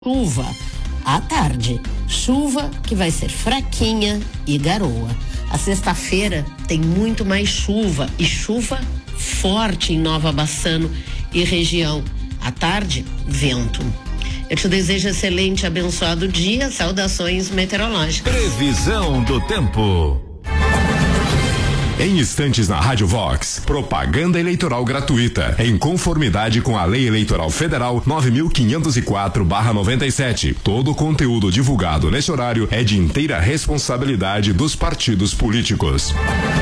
chuva à tarde. Chuva que vai ser fraquinha e garoa. A sexta-feira tem muito mais chuva e chuva forte em Nova Bassano e região. À tarde, vento. Eu te desejo excelente, abençoado dia. Saudações meteorológicas. Previsão do tempo. Em instantes na Rádio Vox, propaganda eleitoral gratuita, em conformidade com a Lei Eleitoral Federal 9.504/97. Todo o conteúdo divulgado neste horário é de inteira responsabilidade dos partidos políticos.